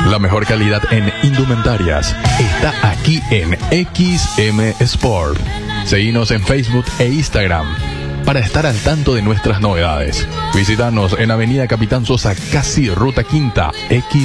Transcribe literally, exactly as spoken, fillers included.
La mejor calidad en indumentarias está aquí en X M Sport. Seguinos en Facebook e Instagram para estar al tanto de nuestras novedades. Visítanos en Avenida Capitán Sosa, casi Ruta Quinta, X